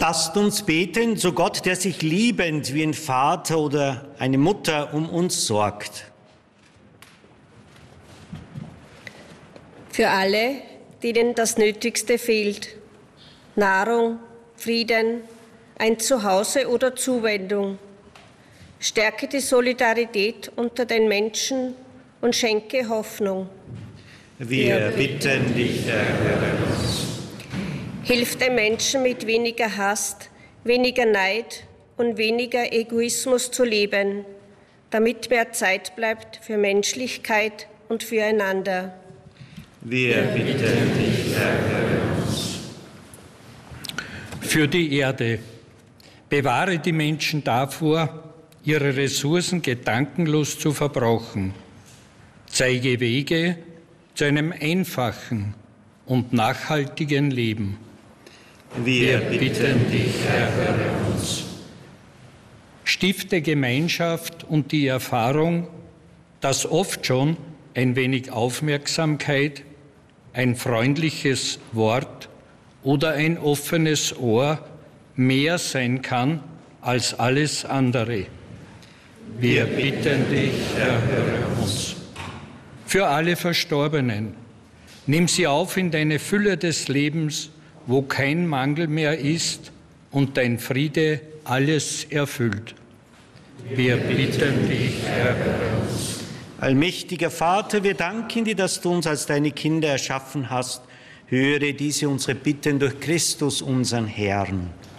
Lasst uns beten zu Gott, der sich liebend wie ein Vater oder eine Mutter um uns sorgt. Für alle, denen das Nötigste fehlt, Nahrung, Frieden, ein Zuhause oder Zuwendung. Stärke die Solidarität unter den Menschen und schenke Hoffnung. Wir bitten dich, Herr, höre uns. Hilf den Menschen mit weniger Hass, weniger Neid und weniger Egoismus zu leben, damit mehr Zeit bleibt für Menschlichkeit und füreinander. Wir bitten dich, Herr, höre uns. Für die Erde. Bewahre die Menschen davor, ihre Ressourcen gedankenlos zu verbrauchen. Zeige Wege zu einem einfachen und nachhaltigen Leben. Wir bitten dich, Herr, höre uns. Stifte Gemeinschaft und die Erfahrung, dass oft schon ein wenig Aufmerksamkeit, ein freundliches Wort oder ein offenes Ohr mehr sein kann als alles andere. Wir bitten dich, Herr, höre uns. Für alle Verstorbenen, nimm sie auf in deine Fülle des Lebens, wo kein Mangel mehr ist und dein Friede alles erfüllt. Wir bitten dich, Herr, höre uns. Allmächtiger Vater, wir danken dir, dass du uns als deine Kinder erschaffen hast. Höre diese unsere Bitten durch Christus, unseren Herrn.